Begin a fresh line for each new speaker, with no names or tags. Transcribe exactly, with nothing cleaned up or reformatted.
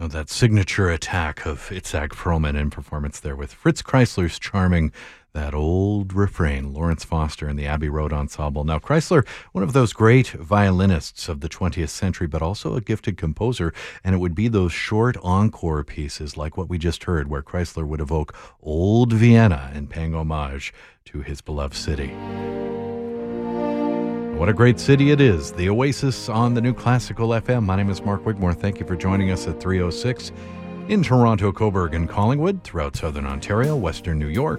Oh, that signature attack of Itzhak Perlman in performance there with Fritz Kreisler's charming that old refrain, Lawrence Foster and the Abbey Road Ensemble. Now, Kreisler, one of those great violinists of the twentieth century, but also a gifted composer, and it would be those short encore pieces like what we just heard, where Kreisler would evoke old Vienna in paying homage to his beloved city. What a great city it is. The Oasis on the New Classical F M. My name is Mark Wigmore. Thank you for joining us at three oh six in Toronto, Cobourg, and Collingwood, throughout southern Ontario, western New York,